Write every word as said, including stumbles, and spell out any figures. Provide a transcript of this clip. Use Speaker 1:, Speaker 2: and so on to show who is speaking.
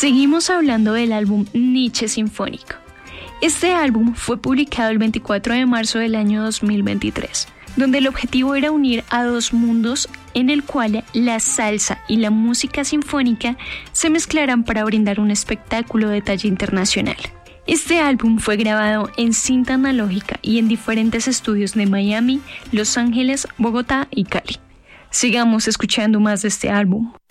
Speaker 1: Seguimos hablando del álbum Nietzsche Sinfónico. Este álbum fue publicado el veinticuatro de marzo del año dos mil veintitrés, donde el objetivo era unir a dos mundos en el cual la salsa y la música sinfónica se mezclaran para brindar un espectáculo de talla internacional. Este álbum fue grabado en cinta analógica y en diferentes estudios de Miami, Los Ángeles, Bogotá y Cali. Sigamos escuchando más de este álbum.